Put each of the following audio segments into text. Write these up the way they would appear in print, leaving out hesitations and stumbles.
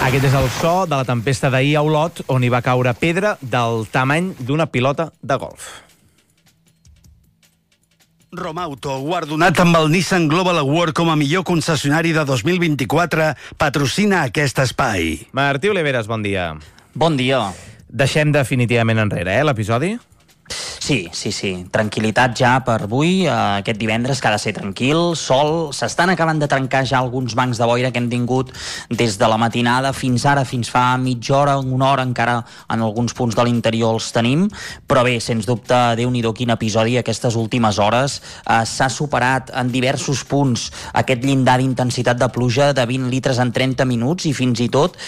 Aquest és el so de la tempesta d'ahir a Olot, on hi va caure pedra del tamany d'una pilota de golf. Romauto, guardonat amb el Nissan Global Award com a millor concessionari de 2024, patrocina aquest espai. Martí Oliveres, bon dia. Bon dia. Deixem definitivament enrere, l'episodi? Sí. Tranquil·litat ja per avui, aquest divendres que ha de ser tranquil, sol. S'estan acabant de trencar ja alguns bancs de boira que hem tingut des de la matinada fins ara, fins fa mitja hora, una hora encara en alguns punts de l'interior els tenim, però bé, sens dubte, Déu-n'hi-do quin episodi aquestes últimes hores. S'ha superat en diversos punts aquest llindar d'intensitat de pluja de 20 litres en 30 minuts i fins i tot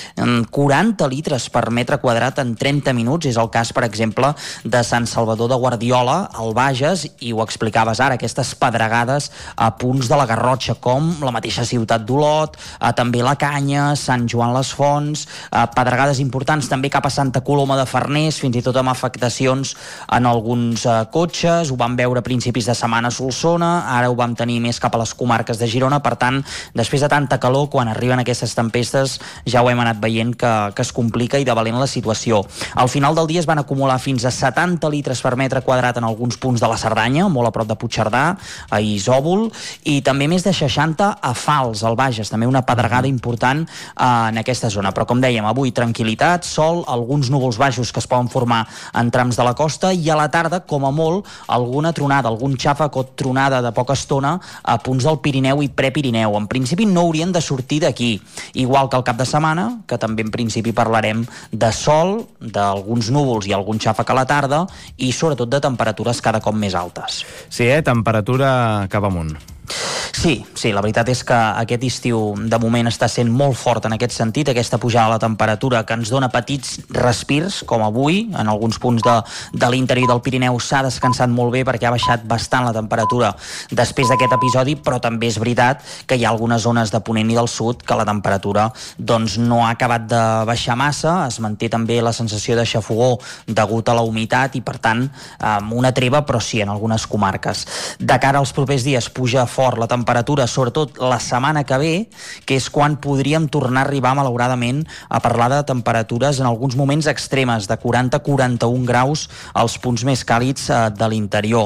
40 litres per metre quadrat en 30 minuts. És el cas, per exemple, de Sant Salvador de Guardiola, al Bages, i ho explicaves ara, aquestes pedregades a punts de la Garrotxa, com la mateixa ciutat d'Olot, també la Canya, Sant Joan les Fonts, pedregades importants també cap a Santa Coloma de Farners, fins i tot amb afectacions en alguns cotxes. Ho vam veure a principis de setmana a Solsona, ara ho vam tenir més cap a les comarques de Girona. Per tant, després de tanta calor, quan arriben aquestes tempestes, ja ho hem anat veient que es complica i de valent la situació. Al final del dia es van acumular fins a 70 litres per metre quadrat en alguns punts de la Cerdanya, molt a prop de Puigcerdà, a Isòvol, i també més de 60 a Fals, al Bages, també una pedregada important en aquesta zona. Però com dèiem, avui tranquil·litat, sol, alguns núvols baixos que es poden formar en trams de la costa, i a la tarda, com a molt, alguna tronada, algun xàfec o tronada de poca estona a punts del Pirineu i Prepirineu. En principi no haurien de sortir d'aquí, igual que el cap de setmana, que també en principi parlarem de sol, d'alguns núvols i algun xàfec a la tarda, i sobretot de temperatures cada cop més altes. Sí, temperatura cap amunt. Sí, la veritat és que aquest estiu de moment està sent molt fort en aquest sentit, aquesta pujada de la temperatura que ens dona petits respirs, com avui, en alguns punts de l'interior del Pirineu s'ha descansat molt bé perquè ha baixat bastant la temperatura després d'aquest episodi, però també és veritat que hi ha algunes zones de Ponent i del Sud que la temperatura doncs no ha acabat de baixar massa, es manté també la sensació de xafogor degut a la humitat i per tant una treva, però sí en algunes comarques. De cara als propers dies puja fort la temperatura, sobretot la setmana que ve, que és quan podríem tornar a arribar, malauradament, a parlar de temperatures en alguns moments extremes, de 40-41 graus als punts més càlids de l'interior.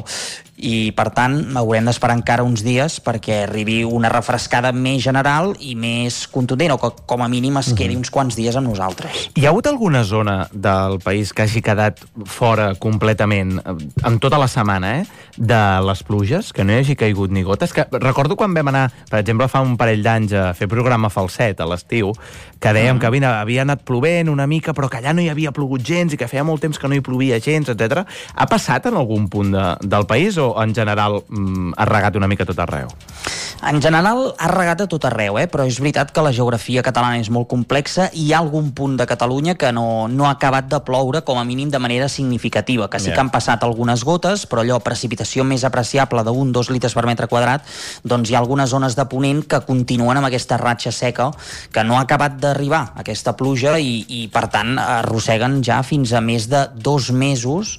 I per tant haurem d'esperar encara uns dies perquè arribi una refrescada més general i més contundent, o que com a mínim es quedi uns quants dies amb nosaltres. Hi ha hagut alguna zona del país que hagi quedat fora completament en tota la setmana de les pluges, que no hi hagi caigut ni gotes? Que recordo quan vam anar, per exemple, fa un parell d'anys a fer programa falset a l'estiu, que dèiem que havia anat plovent una mica, però que allà no hi havia plogut gens i que feia molt temps que no hi plovia gens, etc. Ha passat en algun punt del país o en general ha regat una mica tot arreu? En general ha regat a tot arreu, però és veritat que la geografia catalana és molt complexa i hi ha algun punt de Catalunya que no ha acabat de ploure, com a mínim de manera significativa, que sí que han passat algunes gotes, però allò, precipitació més apreciable de 1-2 litres per metre quadrat, doncs hi ha algunes zones de Ponent que continuen amb aquesta ratxa seca, que no ha acabat d'arribar aquesta pluja i per tant arrosseguen ja fins a més de 2 mesos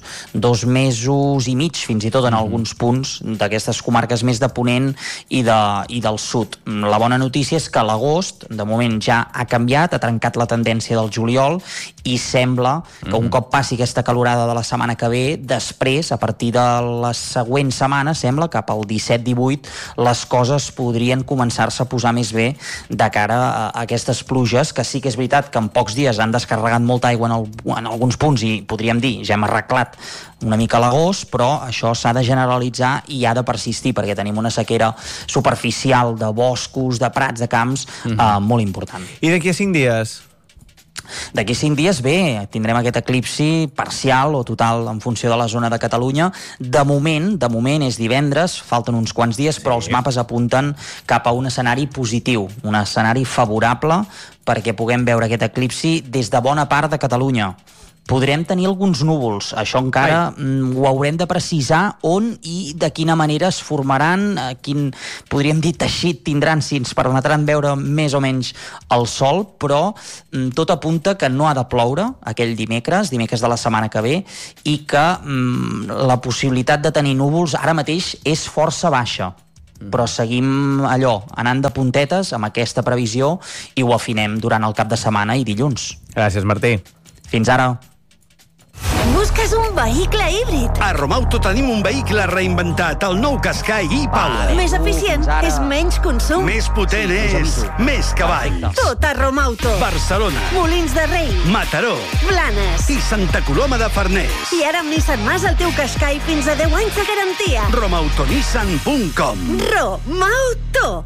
i mig, fins i tot en alguns punts d'aquestes comarques més de Ponent i del sud. La bona notícia és que l'agost, de moment, ja ha canviat, ha trencat la tendència del juliol i sembla que un cop passi aquesta calorada de la setmana que ve, després, a partir de la següent setmana, sembla, cap al 17-18, les coses podrien començar-se a posar més bé de cara a aquestes pluges, que sí que és veritat que en pocs dies han descarregat molta aigua en alguns punts i podríem dir, ja hem arreglat una mica l'agost, però això s'ha de generalitzar i ha de persistir perquè tenim una sequera superficial de boscos, de prats, de camps molt important. I d'aquí a 5 dies? D'aquí 5 dies, bé, tindrem aquest eclipsi parcial o total en funció de la zona de Catalunya. De moment és divendres, falten uns quants dies, però els mapes apunten cap a un escenari positiu, un escenari favorable perquè puguem veure aquest eclipsi des de bona part de Catalunya. Podrem tenir alguns núvols, això encara ho haurem de precisar on i de quina manera es formaran, quin, podríem dir, teixit tindran, si ens permetran veure més o menys el sol, però tot apunta que no ha de ploure aquell dimecres de la setmana que ve, i que la possibilitat de tenir núvols ara mateix és força baixa. però seguim allò, anant de puntetes amb aquesta previsió i ho afinem durant el cap de setmana i dilluns. Gràcies, Martí. Fins ara. Busques un vehicle híbrid? A Romauto tenim un vehicle reinventat, el nou Qashqai e-Power. Més eficient, és menys consum. Més potent és més cavalls. Tot a Romauto. Barcelona, Molins de Rei, Mataró Blanes i Santa Coloma de Farners. I ara amb Nissan Mas el teu Qashqai fins a 10 anys de garantia. Romautonissan.com. Romauto.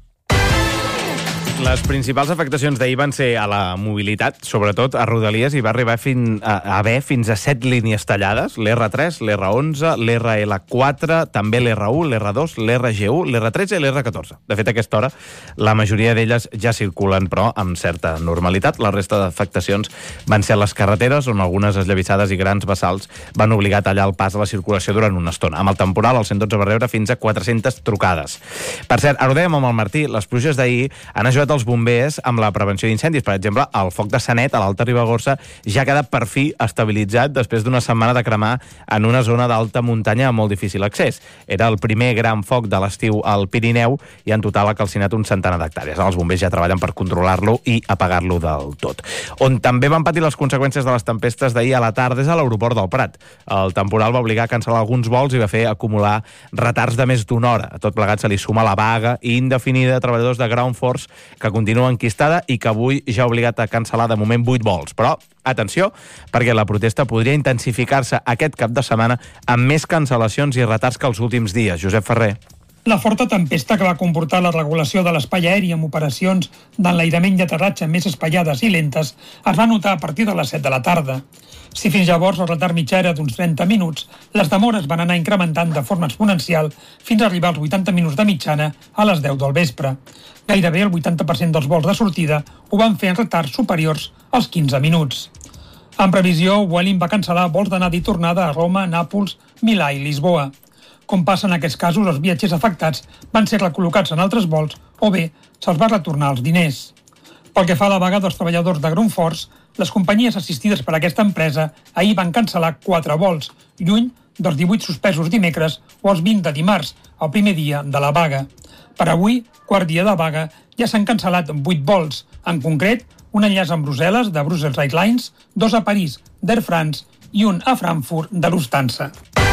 Les principals afectacions d'ahir van ser a la mobilitat, sobretot a Rodalies, i va arribar a haver fins a 7 línies tallades, l'R3, l'R11, l'RL4, també l'R1, l'R2, l'RG1, l'R13 i l'R14. De fet, a aquesta hora, la majoria d'elles ja circulen, però amb certa normalitat. La resta d'afectacions van ser a les carreteres, on algunes esllavissades i grans bassals van obligar a tallar el pas a la circulació durant una estona. Amb el temporal, el 112 va rebre fins a 400 trucades. Per cert, ara ho dèiem amb el Martí, les pluges d'ahir han ajudat els bombers amb la prevenció d'incendis. Per exemple, el foc de Sanet, a l'Alta Ribagorça, ja ha quedat per fi estabilitzat després d'una setmana de cremar en una zona d'alta muntanya amb molt difícil accés. Era el primer gran foc de l'estiu al Pirineu i en total ha calcinat un centenar d'hectàrees. Els bombers ja treballen per controlar-lo i apagar-lo del tot. On també van patir les conseqüències de les tempestes d'ahir a la tarda és a l'aeroport del Prat. El temporal va obligar a cancel·lar alguns vols i va fer acumular retards de més d'una hora. A tot plegat se li suma la vaga indefinida de treballadors de Ground Force que continua enquistada i que avui ja ha obligat a cancel·lar de moment 8 vols. Però, atenció, perquè la protesta podria intensificar-se aquest cap de setmana amb més cancel·lacions i retards que els últims dies. Josep Ferrer. La forta tempesta que va comportar la regulació de l'espai aeri amb operacions d'enlairament i aterratge més espaiades i lentes es va notar a partir de les 7 de la tarda. Si fins llavors el retard mitjà era d'uns 30 minuts, les demores van anar incrementant de forma exponencial fins a arribar als 80 minuts de mitjana a les 10 del vespre. Gairebé el 80% dels vols de sortida ho van fer en retards superiors als 15 minuts. En previsió, Vueling va cancel·lar vols d'anada i tornada a Roma, Nàpols, Milà i Lisboa. Com passa en aquests casos, els viatgers afectats van ser recol·locats en altres vols o bé se'ls va retornar els diners. Pel que fa a la vaga dels treballadors de Ground Force, les companyies assistides per aquesta empresa ahir van cancel·lar 4 vols, lluny dels 18 suspesos dimecres o els 20 de dimarts, el primer dia de la vaga. Per avui, quart dia de vaga, ja s'han cancel·lat 8 vols, en concret, un enllaç amb Brussel·les, de Brussels Airlines, 2 a París, d'Air France, i un a Frankfurt, de Lufthansa.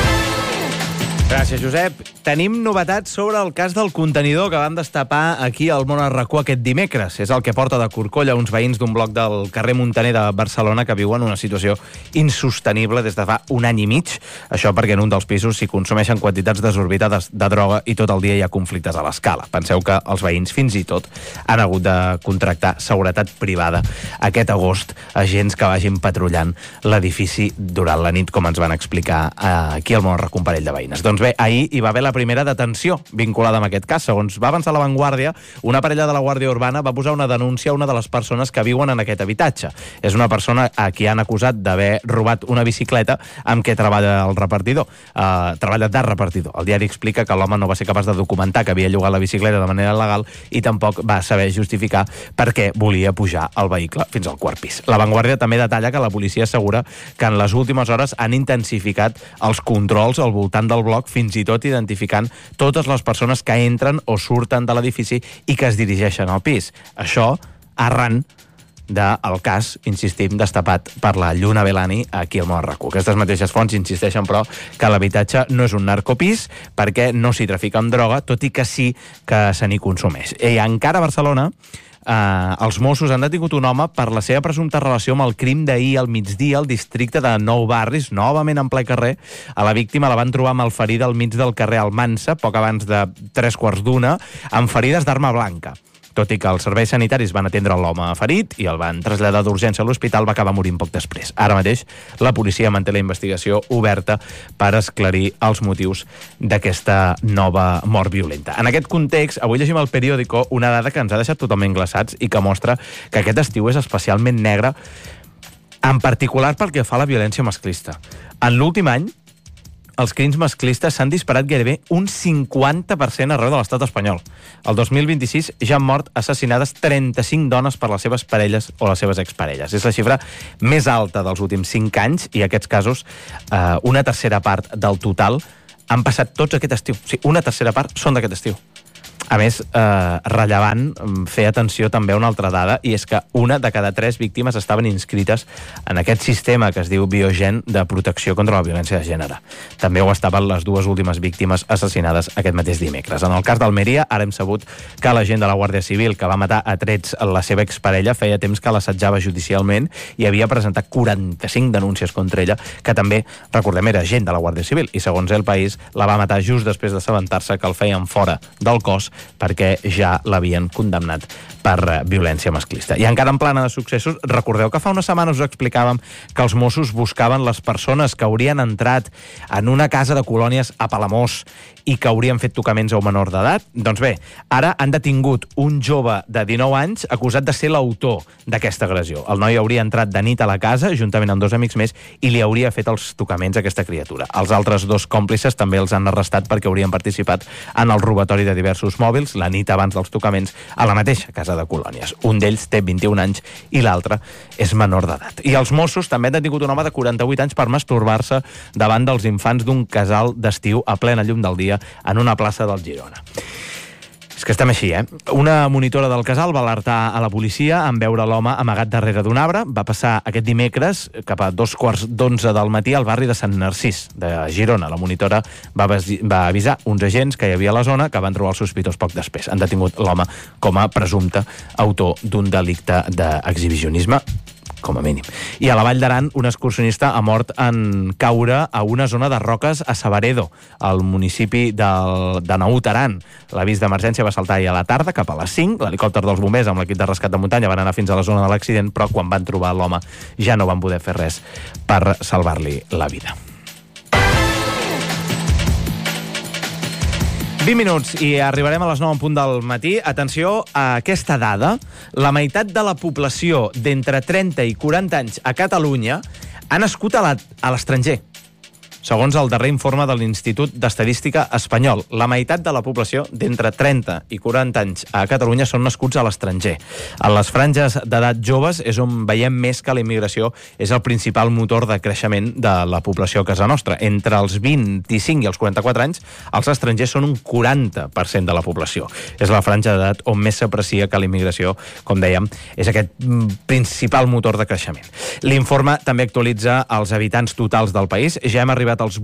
Gràcies, Josep. Tenim novetats sobre el cas del contenidor que vam destapar aquí al Món RQ aquest dimecres. És el que porta de corcolla uns veïns d'un bloc del carrer Muntaner de Barcelona que viuen una situació insostenible des de fa un any i mig. Això perquè en un dels pisos s'hi consumeixen quantitats desorbitades de droga i tot el dia hi ha conflictes a l'escala. Penseu que els veïns fins i tot han hagut de contractar seguretat privada aquest agost, agents que vagin patrullant l'edifici durant la nit, com ens van explicar aquí al Món RQ un parell de veïnes. Doncs bé, ahir hi va haver la primera detenció vinculada amb aquest cas. Segons va avançar La Vanguardia, una parella de la Guàrdia Urbana va posar una denúncia a una de les persones que viuen en aquest habitatge. És una persona a qui han acusat d'haver robat una bicicleta amb què treballa el repartidor. Treballa de repartidor. El diari explica que l'home no va ser capaç de documentar que havia llogat la bicicleta de manera legal i tampoc va saber justificar per què volia pujar el vehicle fins al quart pis. La Vanguardia també detalla que la policia assegura que en les últimes hores han intensificat els controls al voltant del bloc, fins i tot identificant totes les persones que entren o surten de l'edifici i que es dirigeixen al pis. Això arran del cas, insistim, destapat per la Lluna Belani aquí al Món RQ. Aquestes mateixes fonts insisteixen, però, que l'habitatge no és un narcopís perquè no s'hi trafica amb droga, tot i que sí que se n'hi consumeix. I encara a Barcelona, els Mossos han detingut un home per la seva presumpta relació amb el crim d'ahir al migdia al districte de Nou Barris, novament en ple carrer. A la víctima la van trobar malferida al mig del carrer Almansa, poc abans de 3:15, amb ferides d'arma blanca. Tot i que els serveis sanitaris van atendre l'home ferit i el van traslladar d'urgència a l'hospital, va acabar morint poc després. Ara mateix, la policia manté la investigació oberta per esclarir els motius d'aquesta nova mort violenta. En aquest context, avui llegim al Periódico una dada que ens ha deixat totalment glaçats i que mostra que aquest estiu és especialment negre, en particular pel que fa a la violència masclista. En l'últim any, els crims masclistes s'han disparat gairebé un 50% arreu de l'estat espanyol. El 2026 ja han mort assassinades 35 dones per les seves parelles o les seves exparelles. És la xifra més alta dels últims 5 anys i aquests casos, una tercera part del total, han passat tots aquest estiu. O sigui, una tercera part són d'aquest estiu. A més, rellevant fer atenció també a una altra dada, i és que 1 de cada 3 víctimes estaven inscrites en aquest sistema que es diu Biogen de protecció contra la violència de gènere. També ho estaven les 2 últimes víctimes assassinades aquest mateix dimecres. En el cas d'Almeria, ara hem sabut que l'agent de la Guàrdia Civil que va matar a trets la seva exparella feia temps que l'assetjava judicialment i havia presentat 45 denúncies contra ella, que també, recordem, era agent de la Guàrdia Civil, i segons El País la va matar just després d'assabentar-se que el feien fora del cos perquè ja l'havien condemnat per violència masclista. I encara en plana de successos, recordeu que fa unes setmanes us explicàvem que els Mossos buscaven les persones que haurien entrat en una casa de colònies a Palamós i que haurien fet tocaments a un menor d'edat? Doncs bé, ara han detingut un jove de 19 anys acusat de ser l'autor d'aquesta agressió. El noi hauria entrat de nit a la casa, juntament amb 2 amics més, i li hauria fet els tocaments a aquesta criatura. Els altres 2 còmplices també els han arrestat perquè haurien participat en el robatori de diversos mòbils la nit abans dels tocaments a la mateixa casa de colònies. Un d'ells té 21 anys i l'altre és menor d'edat. I els Mossos també han detingut un home de 48 anys per masturbar-se davant dels infants d'un casal d'estiu a plena llum del dia en una plaça del Girona. És que estem així, Una monitora del casal va alertar a la policia en veure l'home amagat darrere d'un arbre. Va passar aquest dimecres cap a 11:15 del matí al barri de Sant Narcís, de Girona. La monitora va avisar uns agents que hi havia a la zona, que van trobar el sospitós poc després. Han detingut l'home com a presumpte autor d'un delicte d'exhibicionisme, com a mínim. I a la Vall d'Aran, un excursionista ha mort en caure a una zona de roques a Savaredo, al municipi de Naut Aran. L'avís d'emergència va saltar ahir a la tarda, cap a les 5. L'helicòpter dels bombers amb l'equip de rescat de muntanya van anar fins a la zona de l'accident, però quan van trobar l'home ja no van poder fer res per salvar-li la vida. 20 minuts i arribarem a les 9 en punt del matí. Atenció a aquesta dada. La meitat de la població d'entre 30 i 40 anys a Catalunya ha nascut a l'estranger, segons el darrer informe de l'Institut d'Estadística espanyol. La meitat de la població d'entre 30 i 40 anys a Catalunya són nascuts a l'estranger. A les franges d'edat joves és on veiem més que la immigració és el principal motor de creixement de la població a casa nostra. Entre els 25 i els 44 anys, els estrangers són un 40% de la població. És la franja d'edat on més s'aprecia que la immigració, com dèiem, és aquest principal motor de creixement. L'informe també actualitza els habitants totals del país. Ja hem arribat als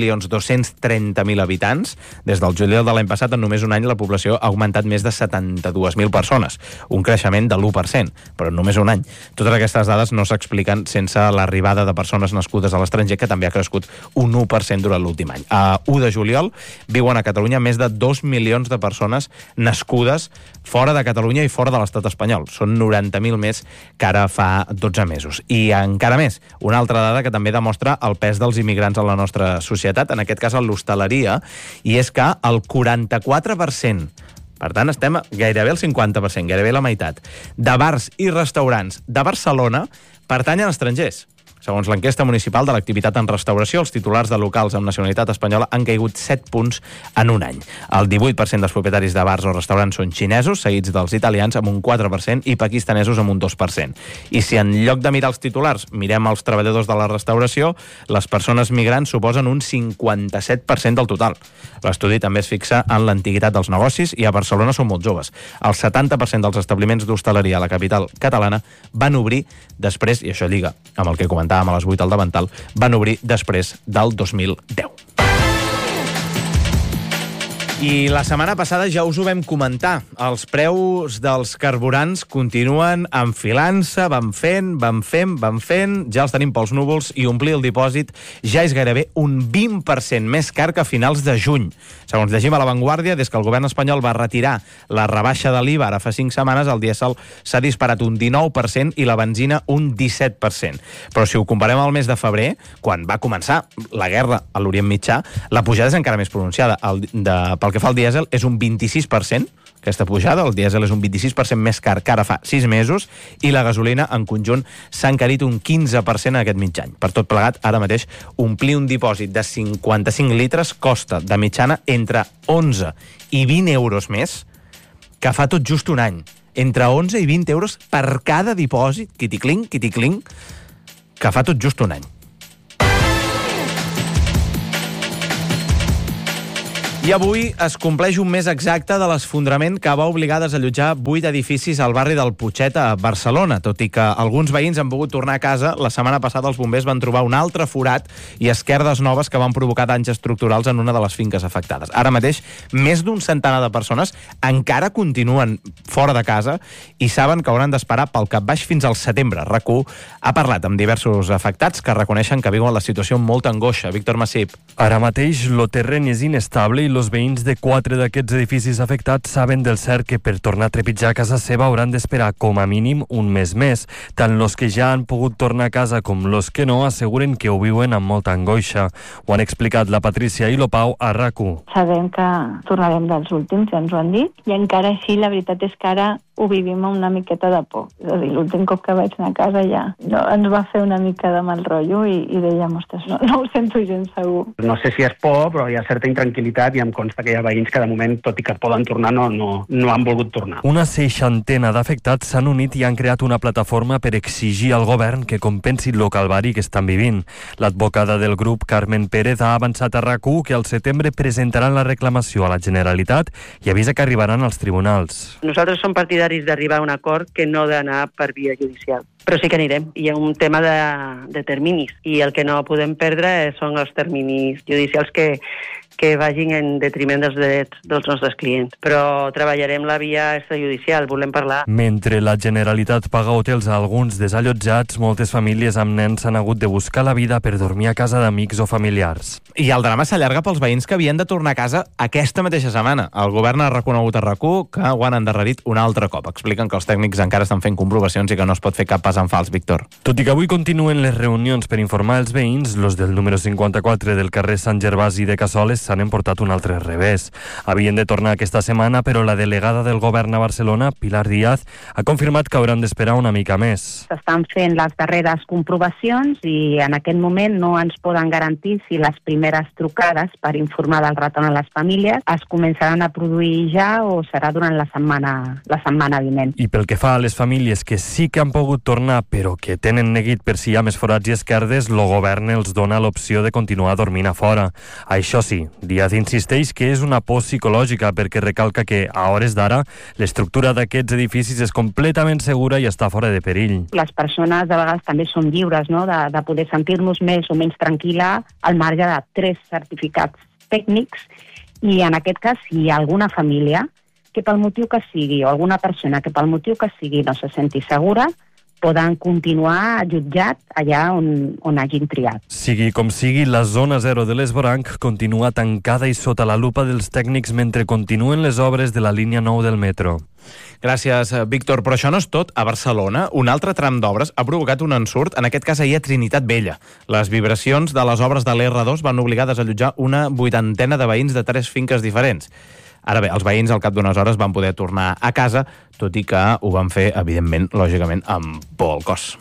8.230.000 habitants. Des del juliol de l'any passat, en només un any, la població ha augmentat més de 72.000 persones, un creixement de l'1%, però en només un any. Totes aquestes dades no s'expliquen sense l'arribada de persones nascudes a l'estranger, que també ha crescut un 1% durant l'últim any. A 1 de juliol viuen a Catalunya més de 2 milions de persones nascudes fora de Catalunya i fora de l'estat espanyol. Són 90.000 més que ara fa 12 mesos. I encara més, una altra dada que també demostra el pes dels immigrants en la nostra societat, en aquest cas en l'hostaleria, i és que el 44%, per tant estem gairebé al 50%, gairebé la meitat, de bars i restaurants de Barcelona pertanyen a estrangers. Segons l'enquesta municipal de l'activitat en restauració, els titulars de locals amb nacionalitat espanyola han caigut 7 punts en un any. El 18% dels propietaris de bars o restaurants són xinesos, seguits dels italians amb un 4% i pakistanesos amb un 2%. I si en lloc de mirar els titulars mirem els treballadors de la restauració, les persones migrants suposen un 57% del total. L'estudi també es fixa en l'antiguitat dels negocis i a Barcelona són molt joves. El 70% dels establiments d'hostaleria a la capital catalana van obrir després, i això lliga amb el que comentàvem a les 8 al davantal, van obrir després del 2010. I la setmana passada ja us ho vam comentar. Els preus dels carburants continuen enfilant-se, van fent, ja els tenim pels núvols i omplir el dipòsit ja és gairebé un 20% més car que a finals de juny. Segons llegim a La Vanguardia, des que el govern espanyol va retirar la rebaixa de l'IVA ara fa 5 setmanes, el dièsel s'ha disparat un 19% i la benzina un 17%. Però si ho comparem al mes de febrer, quan va començar la guerra a l'Orient Mitjà, la pujada és encara més pronunciada. Pel que fa al dièsel, és un 26%, aquesta pujada. El dièsel és un 26% més car que ara fa 6 mesos i la gasolina, en conjunt, s'ha encarit un 15% en aquest mig any. Per tot plegat, ara mateix, omplir un dipòsit de 55 litres costa, de mitjana, entre 11 i 20 euros més que fa tot just un any. Entre 11 i 20 euros per cada dipòsit, quiticling, que fa tot just un any. I avui es compleix un mes exacte de l'esfondrament que va obligar a desallotjar 8 edificis al barri del Putxet a Barcelona. Tot i que alguns veïns han pogut tornar a casa, la setmana passada els bombers van trobar un altre forat i esquerdes noves que van provocar danys estructurals en una de les finques afectades. Ara mateix, més d'un centenar de persones encara continuen fora de casa i saben que hauran d'esperar pel capbaix fins al setembre. RAC1 ha parlat amb diversos afectats que reconeixen que viuen la situació amb molta angoixa. Víctor Massip. Ara mateix, el terreny és inestable i els veïns de 4 d'aquests edificis afectats saben del cert que per tornar a trepitjar a casa seva hauran d'esperar com a mínim un mes més. Tant los que ja han pogut tornar a casa com los que no asseguren que ho viuen amb molta angoixa. Ho han explicat la Patrícia i l'Opau a RAC1. Sabem que tornarem dels últims, ja ens ho han dit, i encara així la veritat és que ara ho vivim amb una miqueta de por. És a dir, l'últim cop que vaig anar a casa ja ens va fer una mica de mal rotllo i dèiem, ostres, no ho sento gens segur. No sé si és por, però hi ha certa intranquil·litat i em consta que hi ha veïns que de moment, tot i que poden tornar, no han volgut tornar. Una 60 d'afectats s'han unit i han creat una plataforma per exigir al govern que compensi el calvari que estan vivint. L'advocada del grup, Carmen Pérez, ha avançat a RAC1 que al setembre presentaran la reclamació a la Generalitat i avisa que arribaran als tribunals. Nosaltres som partidaris d'arribar a un acord que no d'anar per via judicial. Però sí que anirem. Hi ha un tema de terminis i el que no podem perdre són els terminis judicials que vagin en detriment dels drets dels nostres clients. Però treballarem la via extrajudicial, volem parlar. Mentre la Generalitat paga hotels a alguns desallotjats, moltes famílies amb nens han hagut de buscar la vida per dormir a casa d'amics o familiars. I el drama s'allarga pels veïns que havien de tornar a casa aquesta mateixa setmana. El govern ha reconegut a RAC1 que ho han endarrerit un altre cop. Expliquen que els tècnics encara estan fent comprovacions i que no es pot fer cap pas en fals, Víctor. Tot i que avui continuen les reunions per informar els veïns, los del número 54 del carrer Sant Gervasi de Cassoles s'han emportat un altre revés. Havien de tornar aquesta setmana, però la delegada del govern a Barcelona, Pilar Díaz, ha confirmat que hauran d'esperar una mica més. S'estan fent les darreres comprovacions i en aquest moment no ens poden garantir si les primeres trucades per informar del retorn a les famílies es començaran a produir ja o serà durant la setmana vinent. I pel que fa a les famílies que sí que han pogut tornar però que tenen neguit per si hi ha més forats i esquerdes, el govern els dona l'opció de continuar dormint a fora. Això sí, Díaz insisteix que és una por psicològica perquè recalca que, a hores d'ara, l'estructura d'aquests edificis és completament segura i està fora de perill. Les persones de vegades també són lliures, no?, de poder sentir-nos més o menys tranquil·la al marge de 3 certificats tècnics i en aquest cas si hi ha alguna família que pel motiu que sigui o alguna persona que pel motiu que sigui no se senti segura, poden continuar jutjat allà on hagin triat. Sigui com sigui, la zona 0 de l'Esvoranc continua tancada i sota la lupa dels tècnics mentre continuen les obres de la línia 9 del metro. Gràcies, Víctor. Però això no és tot. A Barcelona, un altre tram d'obres ha provocat un ensurt, en aquest cas ahir a Trinitat Vella. Les vibracions de les obres de l'R2 van obligar a desallotjar una 80 de veïns de 3 finques diferents. Ara bé, els veïns al cap d'unes hores van poder tornar a casa, tot i que ho van fer, evidentment, lògicament, amb por al cos.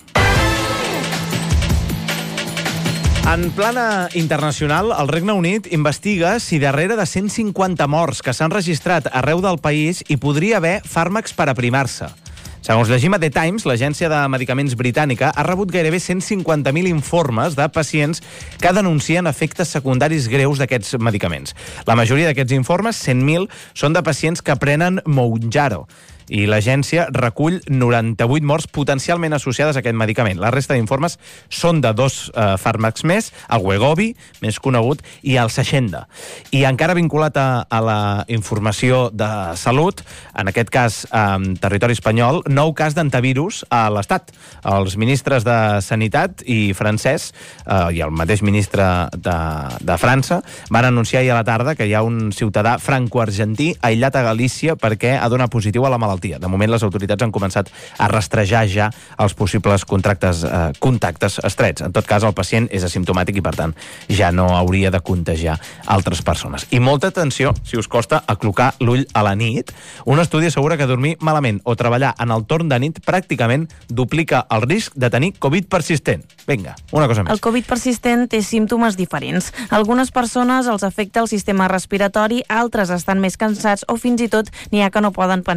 En plana internacional, el Regne Unit investiga si darrere de 150 morts que s'han registrat arreu del país hi podria haver fàrmacs per aprimar-se. Segons llegim a The Times, l'Agència de Medicaments britànica ha rebut gairebé 150.000 informes de pacients que denuncien efectes secundaris greus d'aquests medicaments. La majoria d'aquests informes, 100.000, són de pacients que prenen Mounjaro, i l'agència recull 98 morts potencialment associades a aquest medicament. La resta d'informes són de 2 fàrmacs més, el Wegovy, més conegut, i el Saxenda. I encara vinculat a la informació de salut, en aquest cas en territori espanyol, nou cas d'antivirus a l'Estat. Els ministres de Sanitat i francès, i el mateix ministre de França, van anunciar ahir a la tarda que hi ha un ciutadà franco-argentí aïllat a Galícia perquè ha donat positiu a la malaltia. De moment, les autoritats han començat a rastrejar ja els possibles contactes estrets. En tot cas, el pacient és asimptomàtic i, per tant, ja no hauria de contagiar altres persones. I molta atenció, si us costa aclucar l'ull a la nit. Un estudi assegura que dormir malament o treballar en el torn de nit pràcticament duplica el risc de tenir Covid persistent. Vinga, una cosa més. El Covid persistent té símptomes diferents. Algunes persones els afecta el sistema respiratori, altres estan més cansats o fins i tot n'hi ha que no poden pensar amb claredat.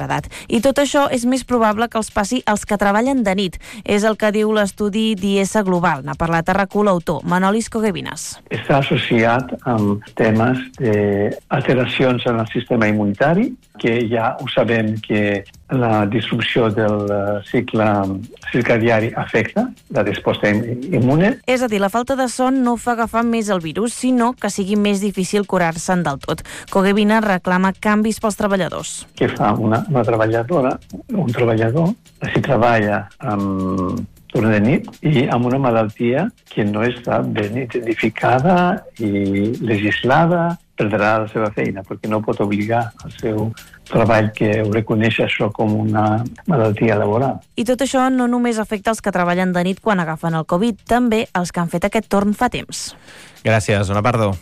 separedat. I tot això és més probable que els passi als que treballen de nit. És el que diu l'estudi d'IS Global. N'ha parlat a RAC1 l'autor, Manolis Coguevinas. Està associat amb temes d'alteracions en el sistema immunitari, que ja ho sabem que la disrupció del cicle circadiari afecta la resposta immune. És a dir, la falta de son no fa agafar més el virus, sinó que sigui més difícil curar-se'n del tot. Coguevinas reclama canvis pels treballadors. Què fa una treballadora, un treballador, si treballa amb turno de nit i amb una malaltia que no està ben identificada i legislada, perdrà la seva feina, perquè no pot obligar al seu treball que ho reconeix això com una malaltia laboral. I tot això no només afecta els que treballen de nit quan agafen el Covid, també els que han fet aquest torn fa temps. Gràcies, Ona Pardo.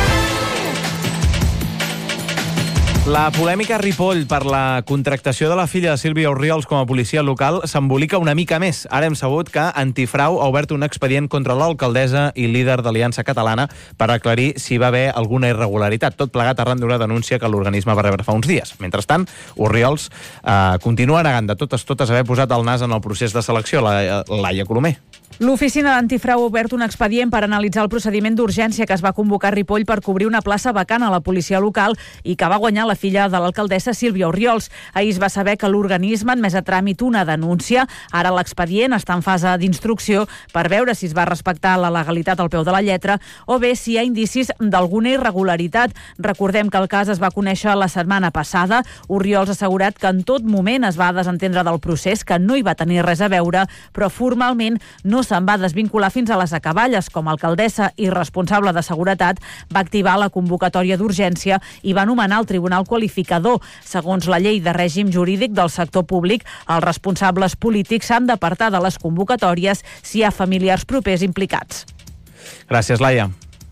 La polèmica a Ripoll per la contractació de la filla de Sílvia Orriols com a policia local s'embolica una mica més. Ara hem sabut que Antifrau ha obert un expedient contra l'alcaldessa i líder d'Aliança Catalana per aclarir si va haver alguna irregularitat. Tot plegat arran d'una denúncia que l'organisme va rebre fa uns dies. Mentrestant, Orriols continua negant de totes haver posat el nas en el procés de selecció. Laia Colomer. L'oficina d'Antifrau ha obert un expedient per analitzar el procediment d'urgència que es va convocar a Ripoll per cobrir una plaça vacant a la policia local i que va guanyar la filla de l'alcaldessa Sílvia Orriols. Ahir es va saber que l'organisme ha admès a tràmit una denúncia. Ara l'expedient està en fase d'instrucció per veure si es va respectar la legalitat al peu de la lletra o bé si hi ha indicis d'alguna irregularitat. Recordem que el cas es va conèixer la setmana passada. Orriols ha assegurat que en tot moment es va desentendre del procés, que no hi va tenir res a veure, però formalment no se'n va desvincular fins a les acaballes. Com a alcaldessa i responsable de seguretat, va activar la convocatòria d'urgència i va nomenar el Tribunal Qualificador. Segons la llei de règim jurídic del sector públic, els responsables polítics s'han d'apartar de les convocatòries si hi ha familiars propers implicats. Gràcies, Laia.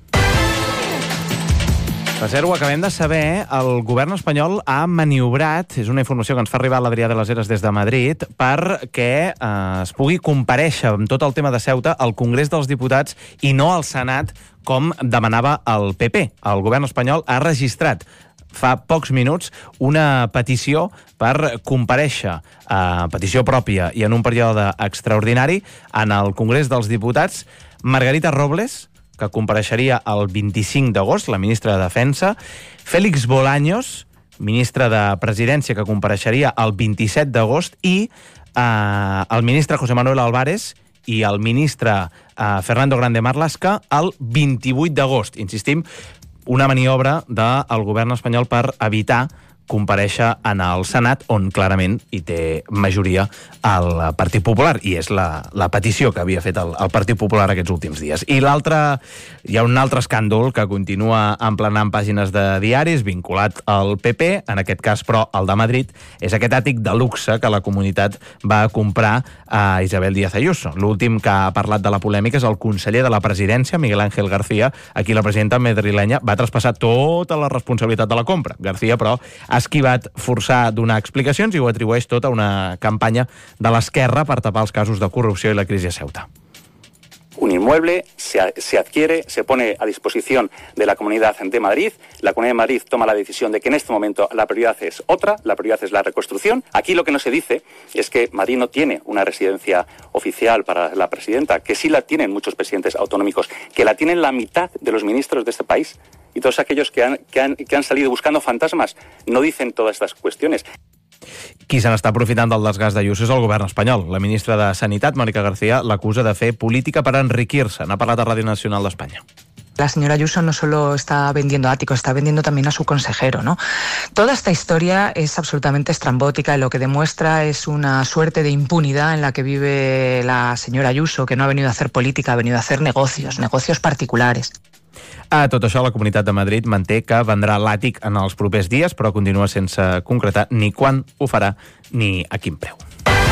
Per cert, ho acabem de saber, el govern espanyol ha maniobrat, és una informació que ens fa arribar l'Adrià de les Heres des de Madrid, perquè es pugui comparèixer amb tot el tema de Ceuta al Congrés dels Diputats i no al Senat, com demanava el PP. El govern espanyol ha registrat fa pocs minuts una petició per comparèixer, petició pròpia i en un període extraordinari, en el Congrés dels Diputats. Margarita Robles, que compareixeria el 25 d'agost, la ministra de Defensa, Félix Bolaños, ministre de Presidència, que compareixeria el 27 d'agost, i el ministre José Manuel Álvarez i el ministre Fernando Grande Marlaska el 28 d'agost. Insistim, una maniobra del govern espanyol per evitar comparèixer en el Senat, on clarament hi té majoria el Partit Popular, i és la petició que havia fet el Partit Popular aquests últims dies. I hi ha un altre escàndol que continua emplenant pàgines de diaris vinculat al PP, en aquest cas, però, el de Madrid, és aquest àtic de luxe que la comunitat va comprar a Isabel Díaz Ayuso. L'últim que ha parlat de la polèmica és el conseller de la Presidència, Miguel Ángel García, a qui la presidenta madrilenya va traspassar tota la responsabilitat de la compra. García, però, ha esquivat forçar donar explicacions i ho atribueix tot a una campanya de l'esquerra per tapar els casos de corrupció i la crisi a Ceuta. Un inmueble se adquiere, se pone a disposición de la Comunidad de Madrid. La Comunidad de Madrid toma la decisión de que en este momento la prioridad es otra, la prioridad es la reconstrucción. Aquí lo que no se dice es que Madrid no tiene una residencia oficial para la presidenta, que sí la tienen muchos presidentes autonómicos, que la tienen la mitad de los ministros de este país. Y todos aquellos que han salido buscando fantasmas no dicen todas estas cuestiones. Qui se n'està aprofitant del desgast d'Ayuso és el govern espanyol. La ministra de Sanitat, Mónica García, l'acusa de fer política per enriquir-se. N'ha parlat a Ràdio Nacional d'Espanya. La señora Ayuso no solo está vendiendo áticos, está vendiendo también a su consejero, ¿no? Toda esta historia es absolutamente estrambótica y lo que demuestra es una suerte de impunidad en la que vive la señora Ayuso, que no ha venido a hacer política, ha venido a hacer negocios particulares. A tot això, la Comunitat de Madrid manté que vendrà l'àtic en els propers dies, però continua sense concretar ni quan ho farà ni a quin preu.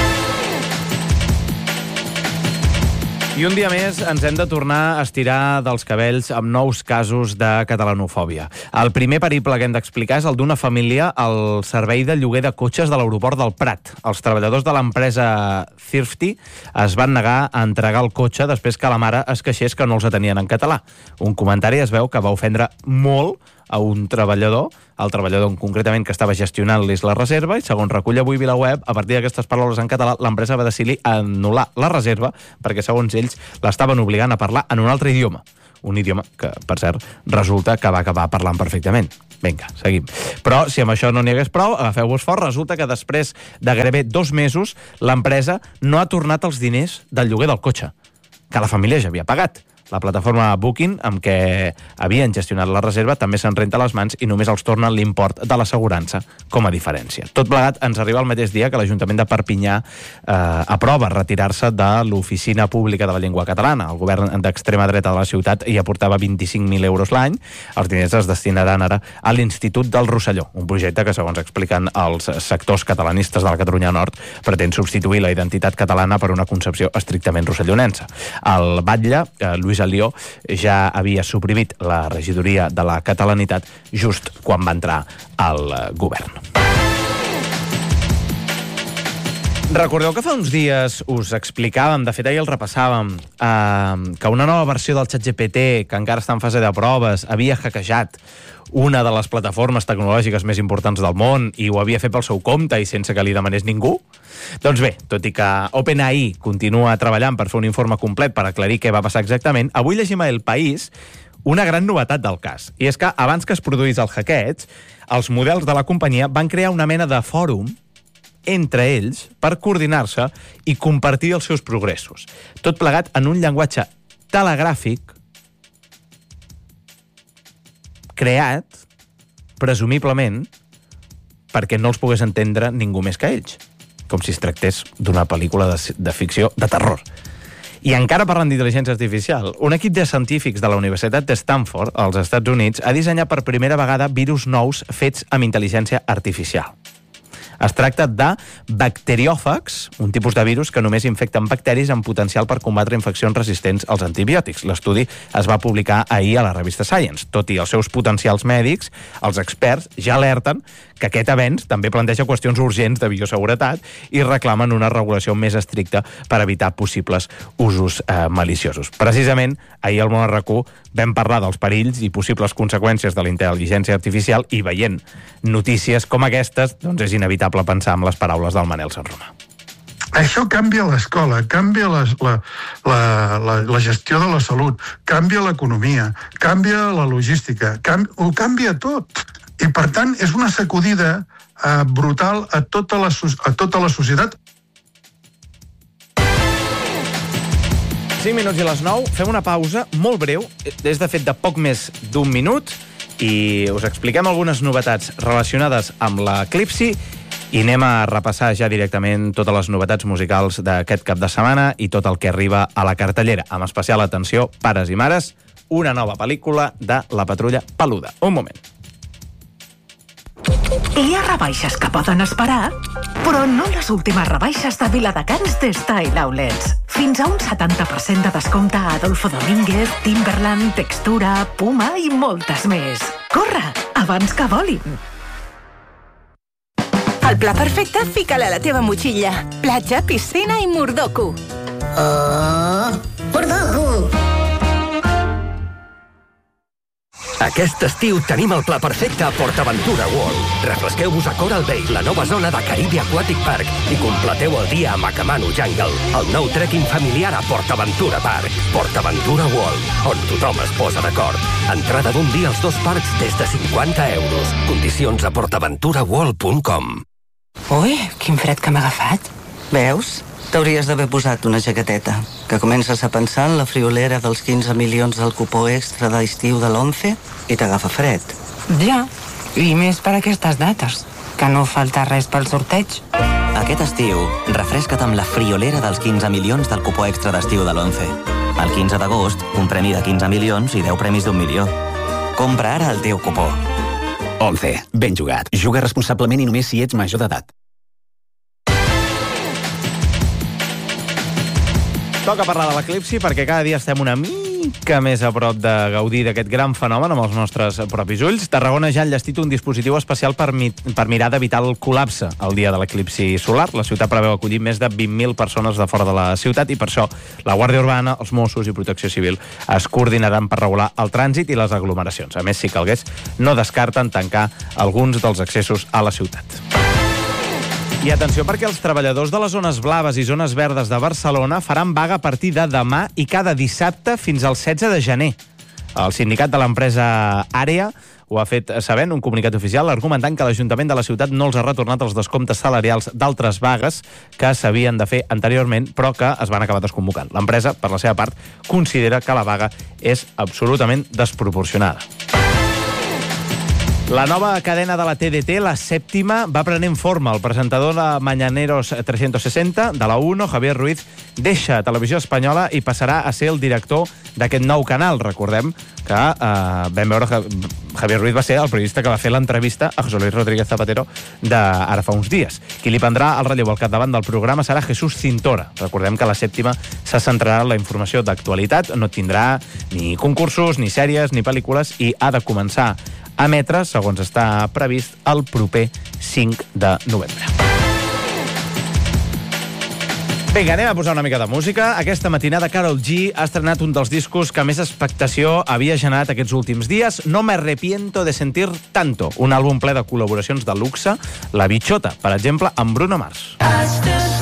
I un dia més ens hem de tornar a estirar dels cabells amb nous casos de catalanofòbia. El primer periple que hem d'explicar és el d'una família al servei de lloguer de cotxes de l'aeroport del Prat. Els treballadors de l'empresa Thrifty es van negar a entregar el cotxe després que la mare es queixés que no els atenien en català. Un comentari es veu que va ofendre molt a un treballador, el treballador concretament que estava gestionant-los la reserva, i segons recull avui VilaWeb, a partir d'aquestes paraules en català, l'empresa va decidir anul·lar la reserva perquè, segons ells, l'estaven obligant a parlar en un altre idioma. Un idioma que, per cert, resulta que va acabar parlant perfectament. Vinga, seguim. Però, si amb això no n'hi hagués prou, agafeu-vos fort, resulta que després de gairebé 2 mesos l'empresa no ha tornat els diners del lloguer del cotxe, que la família ja havia pagat. La plataforma Booking, amb què havien gestionat la reserva, també se'n renta les mans i només els tornen l'import de l'assegurança com a diferència. Tot plegat ens arriba el mateix dia que l'Ajuntament de Perpinyà aprova retirar-se de l'Oficina Pública de la Llengua Catalana. El govern d'extrema dreta de la ciutat hi aportava 25.000 euros l'any. Els diners es destinaran ara a l'Institut del Rosselló, un projecte que, segons expliquen els sectors catalanistes de la Catalunya Nord, pretén substituir la identitat catalana per una concepció estrictament rossellonensa. El batlle, Lluís Alió, ja havia suprimit la regidoria de la catalanitat just quan va entrar al govern. Recordeu que fa uns dies us explicàvem, de fet ahir el repassàvem, que una nova versió del ChatGPT, que encara està en fase de proves, havia hackejat una de les plataformes tecnològiques més importants del món i ho havia fet pel seu compte i sense que li demanés ningú? Doncs bé, tot i que OpenAI continua treballant per fer un informe complet per aclarir què va passar exactament, avui llegim a El País una gran novetat del cas. I és que abans que es produís el hackeig, els models de la companyia van crear una mena de fòrum entre ells per coordinar-se i compartir els seus progressos. Tot plegat en un llenguatge telegràfic creat, presumiblement, perquè no els pogués entendre ningú més que ells, com si es tractés d'una pel·lícula de ficció de terror. I encara parlant d'intel·ligència artificial, un equip de científics de la Universitat de Stanford, als Estats Units, ha dissenyat per primera vegada virus nous fets amb intel·ligència artificial. Es tracta de bacteriòfags, un tipus de virus que només infecten bacteris amb potencial per combatre infeccions resistents als antibiòtics. L'estudi es va publicar ahir a la revista Science. Tot i els seus potencials mèdics, els experts ja alerten que aquest avenç també planteja qüestions urgents de bioseguretat i reclamen una regulació més estricta per evitar possibles usos maliciosos. Precisament, ahir al Món RQ vam parlar dels perills i possibles conseqüències de la intel·ligència artificial i veient notícies com aquestes, doncs és inevitable pensar en les paraules del Manel Sanromà. Això canvia l'escola, canvia la gestió de la salut, canvia l'economia, canvia la logística, ho canvia tot. I, per tant, és una sacudida brutal a tota la societat. 5 minuts i les 9, fem una pausa molt breu, és de fet de poc més d'un minut, i us expliquem algunes novetats relacionades amb l'eclipsi i anem a repassar ja directament totes les novetats musicals d'aquest cap de setmana i tot el que arriba a la cartellera. Amb especial atenció, pares i mares, una nova pel·lícula de La Patrulla Peluda. Un moment. Hi ha rebaixes que poden esperar, però no les últimes rebaixes de Viladecans de Style Outlets. Fins a un 70% de descompte a Adolfo Domínguez, Timberland, Textura, Puma i moltes més. Corre, abans que volin! El pla perfecte, fica-la a la teva motxilla. Platja, piscina i Mordoku. Mordoku! Aquest estiu tenim el pla perfecte a PortAventura World. Refresqueu-vos a Coral Bay, la nova zona de Caribe Aquatic Park, i completeu el dia a Makamanu Jungle, el nou trekking familiar a PortAventura Park. PortAventura World, on tothom es posa d'acord. Entrada d'un dia als 2 parcs des de 50 euros. Condicions a portaventuraworld.com. Ui, quin fred que m'ha agafat. Veus? T'hauries d'haver posat una jaqueteta, que comences a pensar en la friolera dels 15 milions del cupó extra d'estiu de l'11 i t'agafa fred. Ja, i més per aquestes dates, que no falta res pel sorteig. Aquest estiu, refresca't amb la friolera dels 15 milions del cupó extra d'estiu de l'11. El 15 d'agost, un premi de 15 milions i 10 premis d'1 milió. Compra ara el teu cupó. 11. Ben jugat. Juga responsablement i només si ets major d'edat. Toca parlar de l'eclipsi perquè cada dia estem una mica més a prop de gaudir d'aquest gran fenomen amb els nostres propis ulls, Tarragona ja ha enllestit un dispositiu especial per mirar d'evitar el col·lapse el dia de l'eclipsi solar. La ciutat preveu acollir més de 20.000 persones de fora de la ciutat i per això la Guàrdia Urbana, els Mossos i Protecció Civil es coordinaran per regular el trànsit i les aglomeracions. A més, si calgués, no descarten tancar alguns dels accessos a la ciutat. I atenció perquè els treballadors de les zones blaves i zones verdes de Barcelona faran vaga a partir de demà i cada dissabte fins al 16 de gener. El sindicat de l'empresa Àrea ho ha fet saber en un comunicat oficial argumentant que l'Ajuntament de la ciutat no els ha retornat els descomptes salarials d'altres vagues que s'havien de fer anteriorment però que es van acabar desconvocant. L'empresa, per la seva part, considera que la vaga és absolutament desproporcionada. La nova cadena de la TDT, la sèptima, va prenent forma. El presentador de Mañaneros 360, de la 1, Javier Ruiz, deixa Televisió Espanyola i passarà a ser el director d'aquest nou canal. Recordem que vam veure que Javier Ruiz va ser el periodista que va fer l'entrevista a José Luis Rodríguez Zapatero d'ara fa uns dies. Qui li prendrà el relleu al capdavant del programa serà Jesús Cintora. Recordem que la sèptima se centrarà en la informació d'actualitat, no tindrà ni concursos, ni sèries, ni pel·lícules i ha de començar a emetre, segons està previst, el proper 5 de novembre. Vinga, anem a posar una mica de música. Aquesta matinada Karol G ha estrenat un dels discos que més expectació havia generat aquests últims dies, No me arrepiento de sentir tanto, un àlbum ple de col·laboracions de luxe, La Bichota, per exemple, amb Bruno Mars.